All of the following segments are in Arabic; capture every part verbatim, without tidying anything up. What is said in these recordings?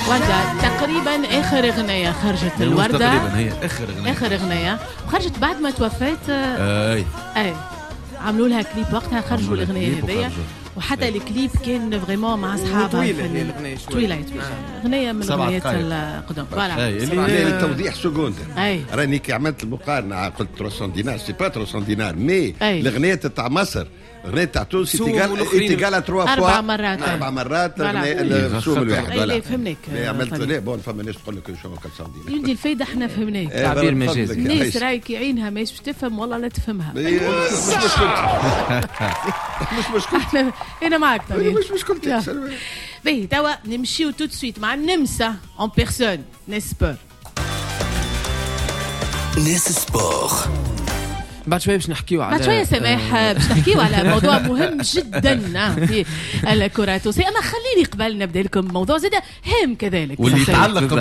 وردة تقريبا اخر اغنيه خرجت الوردة تقريبا هي اخر اغنيه اخر اغنيه وخرجت بعد ما توفيت. اي اي عملوا لها كليب وقتها خرجوا الاغنيه هذيا وحتى الكليب كان فريمون مع اصحابها طويله هي الاغنيه شويه طويله اغنيه من الاغنيات القدم فوالا اللي التوضيح سكوند اي راني كي عملت المقارنه قلت ثلاثمية دينار سي با ثلاثمية دينار مي الاغنيه تاع مصر الاغنيه تاع تونس تيغال ثلاث اربع مرات اربع مرات الرسوم الواحد ولا فهمناك عملت لا بون فما ناس تقول لك شو ثلاثمية دينار يدي الفايده احنا فهمناك تعبير مجازي الناس رايك يعينها ماش تفهم والله لا تفهمها مش مشكلتي مش مشكلتي انا معك طبيعي مش مشكلتي باهي توا نمشيو تو سويت مع النمسا اون بيرسون ناس سبور ناس سبور. بعد شويه باش نحكيو على بعد شويه سماح باش نحكيو على موضوع مهم جدا في الكره التونسيه. اما خليني قبل نبدا لكم موضوع زاد هام كذلك واللي يتعلق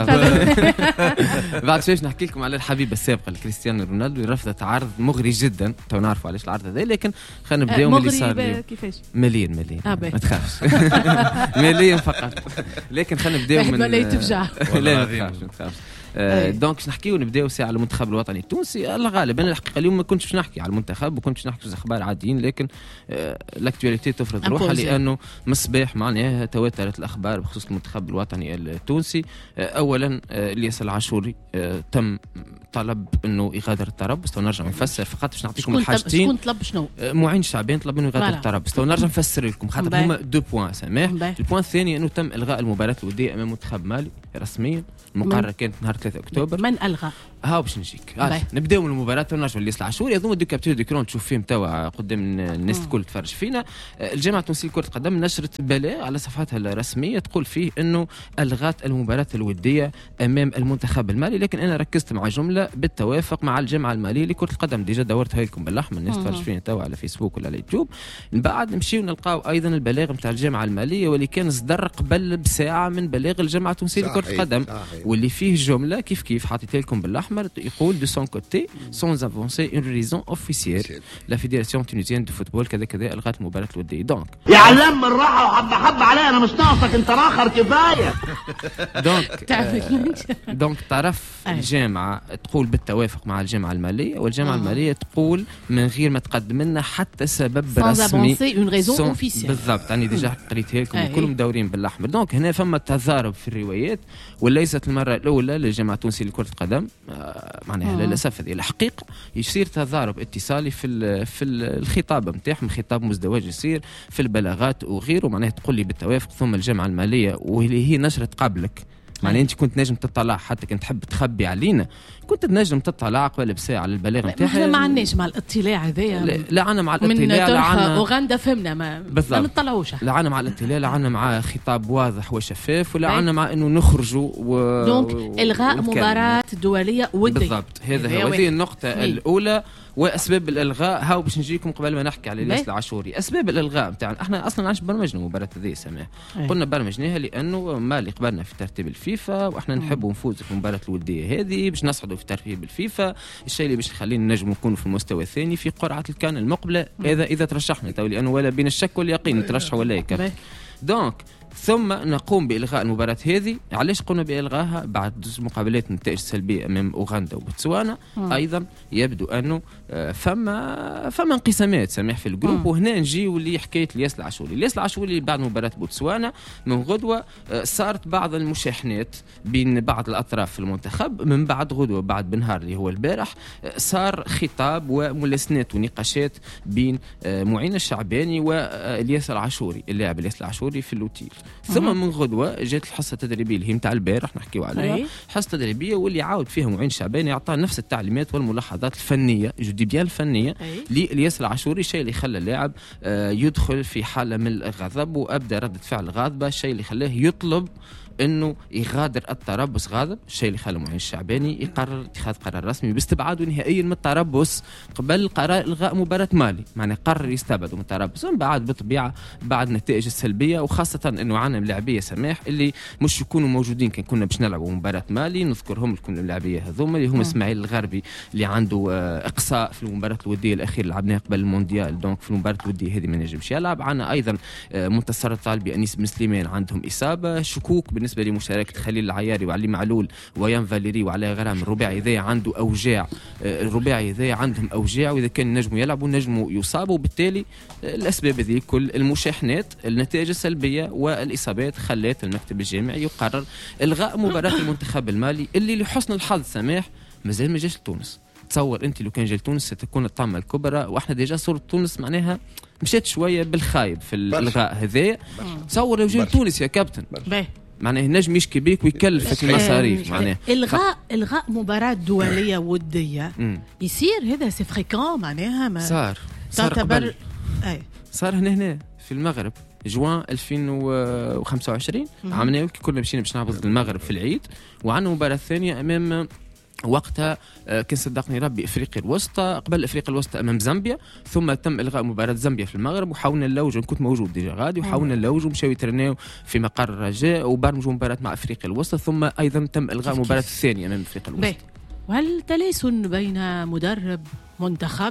بعد شويه باش نحكي لكم على الحبيبه السابقه لكريستيانو رونالدو اللي رفضت عرض مغري جدا. تو نعرفوا علاش العرض هذا لكن خلينا نبداو من اللي صار كيفاش مليون مليون آه ما تخافش مليون فقط لكن خلينا نبداو من لا يتفجع لا ما تخافش. آه دونك باش نحكيو نبداو ساعه على المنتخب الوطني التونسي. الله غالب انا الحقيقه اليوم ما كنتش باش نحكي على المنتخب وكنت باش نحكي في اخبار عاديين لكن آه الاكtualité تفرض روحها لانه من الصباح معناها تواترت الاخبار بخصوص المنتخب الوطني التونسي. آه اولا آه الياس العاشوري آه تم طلب انه يغادر الطرابلس. تو نرجع نفسر فقط باش نعطيكم الحاجتين. شكون طلب شنو؟ آه معين شعبان طلب انه يغادر الطرابلس. تو نرجع نفسر لكم خاطر هما دو بوين سماح. البوان الثاني انه تم الغاء المباراه الوديه امام منتخب مالي رسميا. المقرر كانت نهار ثلاثة أكتوبر. من ألغى؟ ها باش نجيك نبداو من المباراه ونرجعوا للياس العاشوري. هذوما دو كابتور دو كرون تشوف فيهم توا قدام الناس الكل تفرج فينا. الجامعه التونسيه لكره القدم نشرت بلاغ على صفحتها الرسميه تقول فيه انه الغت المباراه الوديه امام المنتخب المالي. لكن انا ركزت مع جمله بالتوافق مع الجامعه الماليه لكره القدم. ديجا دورتها لكم بالاحمر الناس تفرج فينا توا على فيسبوك ولا على اليوتيوب. من بعد نمشيو نلقاو ايضا البلاغ نتاع الجامعه الماليه واللي كان صدر قبل بساعه من بلاغ الجامعه التونسيه لكره القدم واللي فيه جمله كيف كيف حطيت لكم بالاحمر يقول de son côté sans avancer une raison officielle la fédération tunisienne de football كذا كذا الغت المباراه الوديه. دونك يا علام بالراحه وحبه حبه عليا انا مش ناقصك انت راخر كفايه. دونك دونك طرف الجامعه تقول بالتوافق مع الجامعه الماليه والجامعه الماليه تقول من غير ما تقدم لنا حتى سبب رسمي بالضبط. انا ديجا قريتها لكم كلهم مدورين بالاحمر. دونك هنا فما تضارب في الروايات وليست المره الاولى للجامعه التونسيه لكره القدم. آه معناها للاسف هذه الحقيقه يصير تضارب اتصالي في في الخطاب نتاعهم. خطاب مزدوج يصير في البلاغات وغيره معناها تقول لي بالتوافق ثم الجامعه الماليه واللي هي نشرت قبلك. معناها انت كنت نجم تطلع حتى كنت تحب تخبي علينا كنت نجم تطلع قبل بساعه على البلاغ نتاعها. احنا ما عندناش مع الاطلاع هذايا. لا, لا انا مع الاطلاع لا عنا اوغندا فهمنا ما ما نطلعوش. لا عنا مع الاطلاع لا عنا مع خطاب واضح وشفاف ولا عنا مع انه نخرجوا و... دونك الغاء مباراه دوليه وديه بالضبط. هذا هو هذه النقطه مي. الاولى واسباب الالغاء هاو باش نجيكم قبل ما نحكي على الياس العاشوري. اسباب الالغاء نتاعنا احنا اصلا عاش برمجنا مباراه ذي سماح قلنا برمجناها لانه ما اللي قبلنا في ترتيب الفيفا واحنا نحبوا نفوزوا في المباراه الوديه هذه باش نصعدوا في ترتيب الفيفا. الشيء اللي باش يخلينا نجم نكونوا في المستوى الثاني في قرعه الكان المقبله هذا اذا ترشحنا تو لانه ولا بين الشك واليقين نترشح ولا يكفي. دونك ثم نقوم بإلغاء المباراة هذه. علاش قمنا بإلغائها؟ بعد مقابلات نتائج سلبية أمام أوغندا وبوتسوانا. أيضا يبدو أنه فما فما انقسامات سماح في الجروب. وهنا نجيو لحكاية الياس العاشوري. الياس العاشوري بعد مباراة بوتسوانا من غدوة صارت بعض المشاحنات بين بعض الأطراف في المنتخب. من بعد غدوة بعد بنهار اللي هو البارح صار خطاب وملاسنات ونقاشات بين معين الشعباني والياس العاشوري اللاعب الياس العاشوري في اللوتيل. ثم من غدوه جات الحصه التدريبيه اللي هي نتاع البارح نحكيو عليها. حصه تدريبيه واللي عاود فيها معين شعباني يعطى نفس التعليمات والملاحظات الفنيه جودي بيان الفنيه لإلياس العاشوري. الشيء اللي خلى اللاعب يدخل في حاله من الغضب وابدا رده فعل غاضبه. الشيء اللي خلاه يطلب انه يغادر التربص غاضب. الشيء اللي خلى معين الشعباني يقرر اتخاذ قرار رسمي باستبعاده نهائيا من التربص قبل قرار الغاء مباراه مالي. معناه قرر يستبعد من التربص ومن بعد بالطبيعه بعد النتائج السلبيه وخاصه انه عنا لاعبيه سماح اللي مش يكونوا موجودين كان كنا باش نلعبوا مباراه مالي. نذكرهم لكم اللاعبيه هذوما اللي هم اسماعيل الغربي اللي عنده اقصاء في المباراه الوديه الاخيره اللي لعبناها قبل المونديال. دونك في المباراه الوديه هذه ما نجمش يلعب. عنا ايضا منتصر الطالبي انيس بن سليمان عندهم اصابه. شكوك بالنسبه لمشاركه خليل العياري وعلي معلول ويان فاليري وعلي غرام، الرباعي ذا عنده اوجاع، الرباعي ذا عندهم اوجاع، واذا كان نجموا يلعبوا نجموا يصابوا، وبالتالي الاسباب هذه كل المشاحنات النتائج السلبيه والاصابات خلت المكتب الجامعي يقرر الغاء مباراه المنتخب المالي اللي لحسن الحظ سماح مازال ما جاش لتونس. تصور انت لو كان جا لتونس ستكون الطامه الكبرى، واحنا ديجا صورة تونس معناها مشيت شويه بالخايب في الالغاء هذايا. تصور لو جا لتونس يا كابتن معناه نجم يشكي بيك ويكلفك المصاريف. معناه الغاء الغاء مباراه دوليه وديه يصير هذا سي فريكون معناها ما صار صار قبل اي صار هنا هنا في المغرب جوان ألفين وخمسة وعشرين عملنا كنا مشينا باش نهبط المغرب في العيد، وعندنا مباراه ثانيه امام وقتها كان صدقني ربي افريقيا الوسطى، قبل افريقيا الوسطى امام زامبيا، ثم تم الغاء مباراه زامبيا في المغرب، وحاولنا نلوجوا، كنت موجود ديجا غادي، وحاولنا نلوجوا مشاو يترناو في مقر الرجاء وبرمجوا مباراه مع افريقيا الوسطى، ثم ايضا تم الغاء مباراه الثانيه امام افريقيا الوسطى. وهل تلاسن بين مدرب منتخب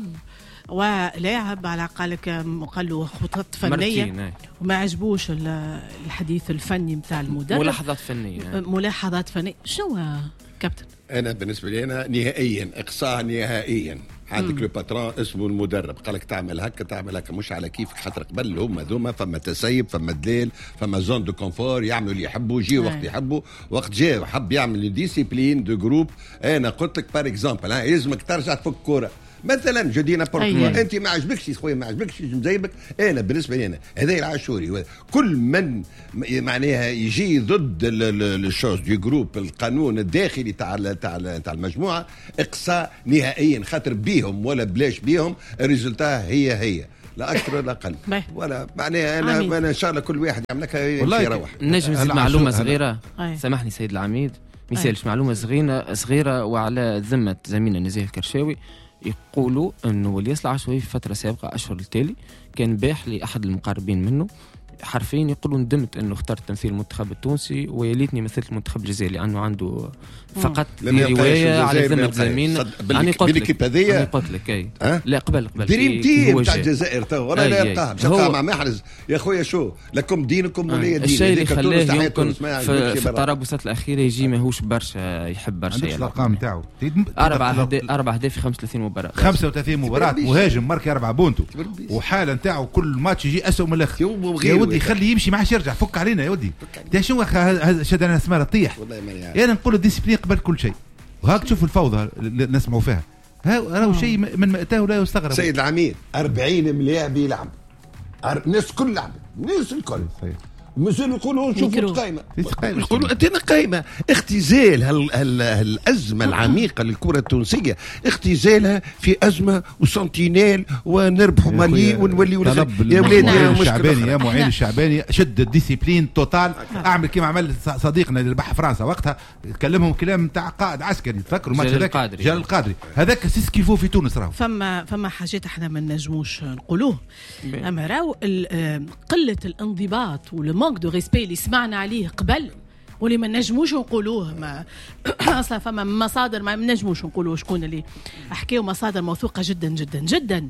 ولاعب على قالك قالوا خطط فنيه وما عجبوش الحديث الفني نتاع المدرب، ملاحظات فنيه ملاحظات فنيه شنو كابتن؟ انا بالنسبه لي انا نهائيا اقصاها نهائيا. عندك لو باترون اسمه المدرب قالك تعمل هكا تعمل هكا مش على كيفك، خاطر قبل هما ذوما فما تسيب فما دليل فما زون دو كونفور يعملوا اللي يحبوا، يجي وقت يحبوا، وقت جاء حب يعمل ديسيبلين دو جروب. انا قلت لك بار اكزامبل يلزمك ترجع تفك كوره مثلا جدي نابورت أيه. انت ما عجبكش خويا ما عجبكش مزيبك. انا بالنسبه لي انا هذا العاشوري كل من معناها يجي ضد الشوز دي جروب القانون الداخلي تاع تاع تاع المجموعه اقصى نهائيا، خاطر بيهم ولا بلاش بيهم الريزلتا هي هي لا اكثر ولا اقل ولا معناها. انا عميد. انا ان شاء الله كل واحد يعمل لك يروح. نجم نزيد معلومه صغيره سامحني سيد العميد مثالش معلومه صغيره صغيره وعلى ذمه زميلنا نزيه الكرشاوي. يقولوا انه الياس العشوائي في فتره سابقه اشهر التالي كان باح لاحد المقربين منه حرفيا يقولوا ندمت انه اخترت تمثيل المنتخب التونسي ويليتني مثلت المنتخب الجزائري لانه عنده فقط روايه على ذمه زميلنا. انا قلت لك انا قلت لك اي لا قبل قبل دريم تيم تاع الجزائر تو ولا لا يلقاها بشكل مع محرز يا خويا شو لكم دينكم ولا دين. الشيء اللي خلاه يمكن في, في الترابصات الاخيره يجي ماهوش برشا يحب برشا يعني الارقام نتاعو اربع اربع اهداف في خمسة وثلاثين مباراه خمسة وثلاثين مباراه مهاجم ماركي اربعه بونتو وحاله نتاعو كل ماتش يجي اسوء من الاخر. يا ودي خليه يمشي ما عادش يرجع فك علينا يا ودي انت شنو هذا شدنا سماره تطيح. انا نقول الديسيبلين قبل كل شيء وهاك تشوف الفوضى اللي نسمعوا فيها راهو شيء من مأتاه لا يستغرب. سيد العميد أربعين ملاعب يلعب الناس كل لعب الناس الكل مازال يقولوا نشوفوا قائمه يقولوا اتينا قائمه اختزال هال هال الازمه العميقه للكره التونسيه اختزالها في ازمه وسنتينيل ونربحوا مالي ونوليوا يا ولاد الشعباني يا معين الشعباني شد الديسيبلين توتال اعمل كما عمل صديقنا اللي ربح فرنسا وقتها تكلمهم كلام تاع قائد عسكري تفكروا الماتش هذاك جلال القادري هذاك سيس كيفو في تونس راهو فما فما حاجات احنا ما نجموش نقولوه اما راهو قله الانضباط والم دو ريسبي اللي سمعنا عليه قبل واللي ما نجموش نقولوه ما اصلا فما مصادر ما نجموش نقولوه شكون اللي احكيو مصادر موثوقه جدا جدا جدا.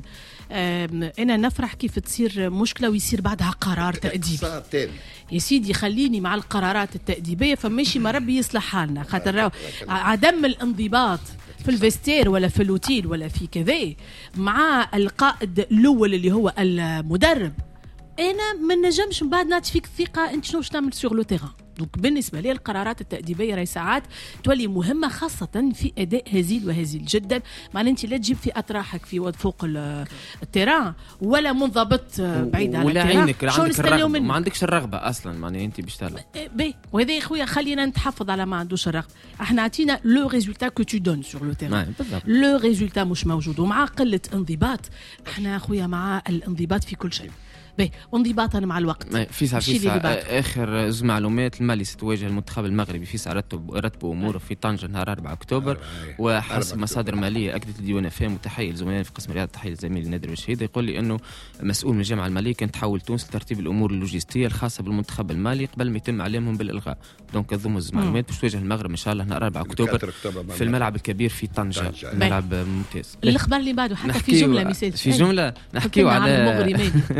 انا نفرح كيف تصير مشكله ويصير بعدها قرار تاديبي يا سيدي خليني مع القرارات التاديبيه فماشي ما ربي يصلح حالنا خاطر عدم الانضباط في الفيستير ولا في الاوتيل ولا في كذا مع القائد الاول اللي هو المدرب انا ما نجمش من بعد نعطي فيك الثقه انت شنو تعمل سور لو تيران. دونك بالنسبه لي القرارات التاديبيه راهي ساعات تولي مهمه خاصه في اداء هزيل وهزيل جدا. معناها انت لا تجيب في اطراحك في فوق التيران ولا منضبط بعيد على ولا عينك عندك الرغبه ما عندكش الرغبه اصلا معناها انت باش تلعب بي وهذا يا خويا خلينا نتحفظ على ما عندوش الرغبه. احنا عطينا لو ريزولتا كو تو دون سور لو تيران لو ريزولتا مش موجود ومع قله انضباط احنا خويا مع الانضباط في كل شيء باهي وانضباطا مع الوقت. في ساعة في ساعة آخر زوج معلومات المالي ستواجه المنتخب المغربي في ساعة رتب رتبوا أموره في طنجة نهار أربعة أكتوبر وحسب مصادر مالية أكدت الديوان أفهم متحيل زملائنا في قسم الرياضة تحيل زميلي نادر الشهيد يقول لي أنه مسؤول من الجامعة المالية كان تحول تونس لترتيب الأمور اللوجستية الخاصة بالمنتخب المالي قبل ما يتم عليهم بالإلغاء. دونك هذوما زوج معلومات باش تواجه المغرب إن شاء الله نهار أربعة أكتوبر في الملعب الكبير في طنجة ملعب ممتاز. الأخبار اللي بعده حتى في جملة مثال في جملة نحكيو على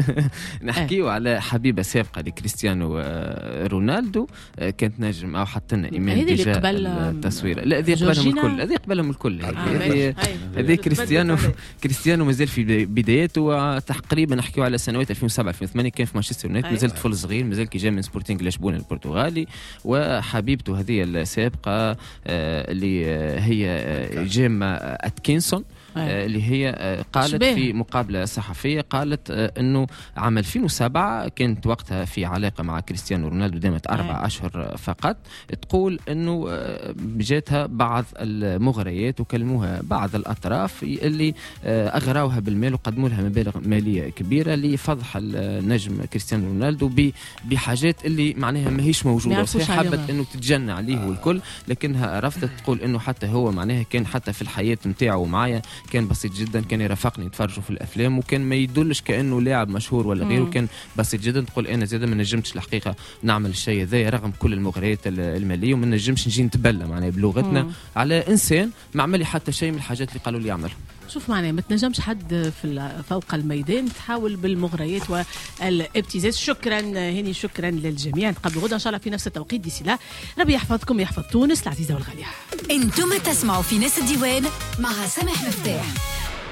نحكيو على حبيبه سابقه لكريستيانو رونالدو كانت نجم او حتى لنا ايمان ديجا التصوير. لا هذه قبلهم الكل، هذه قبلهم الكل، هذه هذه كريستيانو كريستيانو مازال في بداياته تقريبا. نحكيو على سنوات ألفين وسبعة ألفين وثمانية كان في مانشستر يونايتد، مازال طفل صغير، مازال كي جاء من سبورتينغ لشبونه البرتغالي. وحبيبته هذه السابقه اللي هي جيما أتكنسون اللي هي قالت شبه. في مقابلة صحفية قالت أنه عام ألفين وسبعة كانت وقتها في علاقة مع كريستيانو رونالدو دامت أربع أشهر فقط. تقول أنه بجاتها بعض المغريات وكلموها بعض الأطراف اللي أغراوها بالمال وقدموا لها مبالغ مالية كبيرة لفضح النجم كريستيانو رونالدو بحاجات اللي معناها ما هيش موجودة. حابت أنه تتجنى عليه والكل، لكنها رفضت. تقول أنه حتى هو معناها كان حتى في الحياة متاعه معايا كان بسيط جدا، كان يرافقني نتفرجوا في الافلام وكان ما يدلش كانه لاعب مشهور ولا غيره، كان بسيط جدا. تقول انا زياده ما نجمتش الحقيقه نعمل الشيء ذا رغم كل المغريات الماليه، وما نجمش نجي نتبلى معناها بلغتنا مم. على انسان ما عمل حتى شيء من الحاجات اللي قالوا لي يعمل. شوف معناه ما تنجمش حد في فوق الميدان تحاول بالمغريات والابتزاز. شكرا هاني، شكرا للجميع. نتقابلوا غدا ان شاء الله في نفس التوقيت. دي سلا ربي يحفظكم يحفظ تونس العزيزه والغاليه. انتم تسمعوا في ناس الديوان مع سامح مفتاح.